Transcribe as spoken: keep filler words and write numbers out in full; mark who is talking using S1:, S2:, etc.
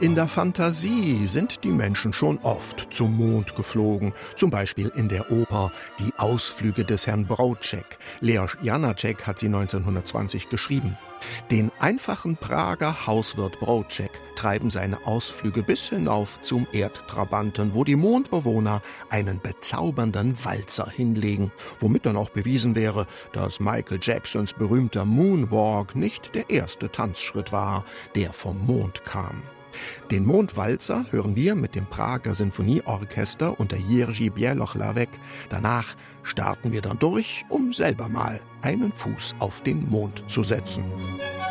S1: In der Fantasie sind die Menschen schon oft zum Mond geflogen, zum Beispiel in der Oper »Die Ausflüge des Herrn Broutschek«. Leoš Janáček hat sie neunzehnhundertzwanzig geschrieben. Den einfachen Prager Hauswirt Broutschek treiben seine Ausflüge bis hinauf zum Erdtrabanten, wo die Mondbewohner einen bezaubernden Walzer hinlegen, womit dann auch bewiesen wäre, dass Michael Jacksons berühmter Moonwalk nicht der erste Tanzschritt war, der vom Mond kam. Den Mondwalzer hören wir mit dem Prager Sinfonieorchester unter Jiří Bělohlávek. Danach starten wir dann durch, um selber mal einen Fuß auf den Mond zu setzen.